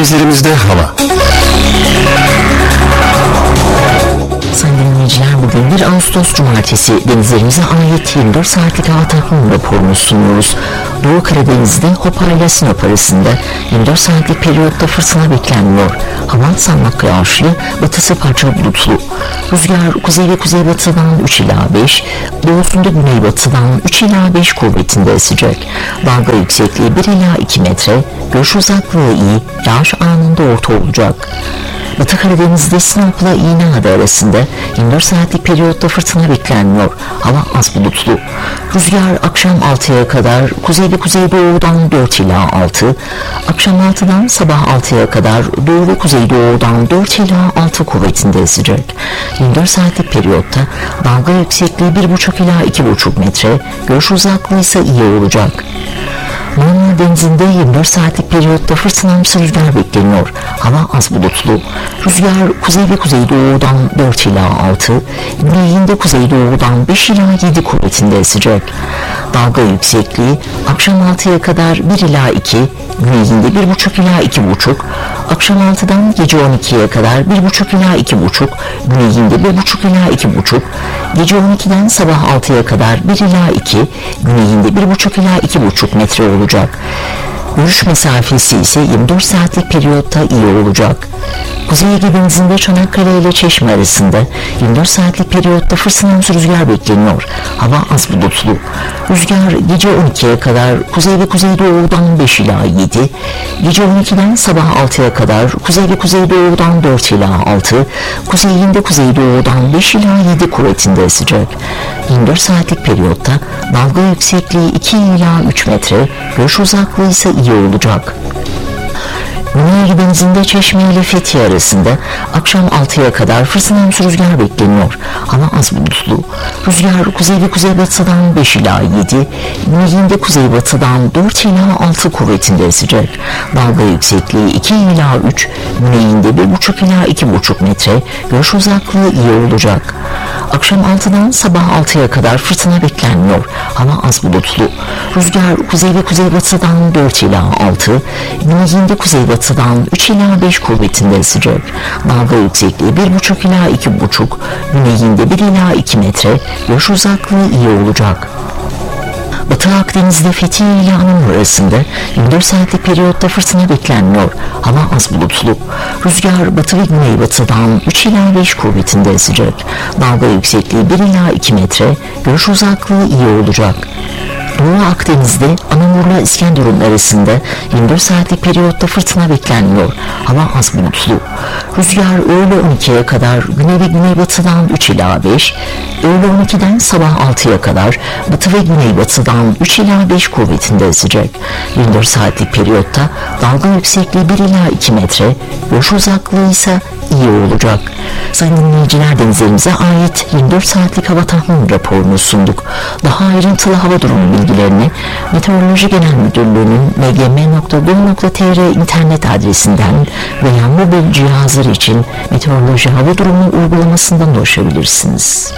Denizlerimizde hava. Sayın dinleyiciler, bugün 1 Ağustos Cumartesi denizlerimize ait 24 saatlik hava tahmin raporunu sunuyoruz. Doğu Karadeniz'de Hopa ile Sinop arasında 24 saatlik periyotta fırtına beklenmiyor. Hava sağanak yağışlı, batısı parça bulutlu. Rüzgar kuzey ve kuzeybatıdan 3 ila 5, doğusunda güneybatıdan 3 ila 5 kuvvetinde esecek. Dalga yüksekliği 1 ila 2 metre, görüş uzaklığı iyi, yağış anında orta olacak. Batı Karadeniz'de Sinop'la İğneada arasında 24 saatlik periyotta fırtına beklenmiyor. Hava az bulutlu. Rüzgar akşam 6'ya kadar kuzey ve kuzeydoğudan 4 ila 6, akşam 6'dan sabah 6'ya kadar doğu ve kuzeydoğudan 4 ila 6 kuvvetinde esecek. 24 saatlik periyotta dalga yüksekliği 1,5 ila 2,5 metre, görüş uzaklığı ise iyi olacak. Marmara Denizi'nde 24 saatlik periyotta fırtınamsı rüzgar bekleniyor. Hava az bulutlu. Rüzgar kuzey ve kuzeydoğudan 4 ila 6, güneyinde kuzeydoğudan 5 ila 7 kuvvetinde esecek. Dalga yüksekliği akşam 6'ya kadar 1 ila 2, güneyinde 1,5 ila 2,5, akşam 6'dan gece 12'ye kadar 1,5 ila 2,5, güneyinde 1,5 ila 2,5, gece 12'den sabah 6'ya kadar 1 ila 2, güneyinde 1,5 ila 2,5 metre olacak. Görüş mesafesi ise 24 saatlik periyotta iyi olacak. Kuzey Ege Denizi'nde Çanakkale ile Çeşme arasında 24 saatlik periyotta fırtınamsı rüzgar bekleniyor. Hava az bulutlu. Rüzgar gece 12'ye kadar kuzey ve kuzeydoğudan 5 ila 7, gece 12'den sabah 6'ya kadar kuzey ve kuzeydoğudan 4 ila 6, kuzeyinde kuzeydoğudan 5 ila 7 kuvvetinde esecek. 24 saatlik periyotta dalga yüksekliği 2 ila 3 metre, görüş uzaklığı ise iyi olacak. Güney Ege Denizi'nde Çeşme ile Fethiye arasında akşam 6'ya kadar fırtınamsı rüzgar bekleniyor. Hava az bulutlu. Rüzgar kuzey ve kuzeybatıdan 5 ila 7, güneyinde kuzeybatıdan 4 ila 6 kuvvetinde esecek. Dalga yüksekliği 2 ila 3, güneyinde 1,5 ila 2,5 metre, görüş uzaklığı iyi olacak. Akşam 6'dan sabah 6'ya kadar fırtına beklenmiyor. Hava az bulutlu. Rüzgar kuzey ve kuzeybatıdan 4 ila 6, güneyinde kuzeybatıdan 3 ila 5 kuvvetinde esecek. Dalga yüksekliği 1,5 ila 2,5, güneyinde 1 ila 2 metre, görüş uzaklığı iyi olacak. Batı Akdeniz'de Fethiye ile Anamur arasında 24 saatlik periyotta fırtına beklenmiyor. Hava az bulutlu. Rüzgar batı ve güneybatıdan 3 ila 5 kuvvetinde esecek. Dalga yüksekliği 1 ila 2 metre, görüş uzaklığı iyi olacak. Doğu Akdeniz'de Anamur'la İskenderun arasında 24 saatlik periyotta fırtına beklenmiyor. Hava az bulutlu. Rüzgar öğle 12'ye kadar güney ve güneybatıdan 3 ila 5, öğle 12'den sabah 6'ya kadar batı ve güneybatıdan 3 ila 5 kuvvetinde esecek. 24 saatlik periyotta dalga yüksekliği 1 ila 2 metre, görüş uzaklığı ise iyi olacak. Sayın dinleyiciler, denizlerimize ait 24 saatlik hava tahmin raporunu sunduk. Daha ayrıntılı hava durumu bilgilerini Meteoroloji Genel Müdürlüğü'nün mgm.gov.tr internet adresinden veya mobil cihazlar için meteoroloji hava durumu uygulamasından ulaşabilirsiniz.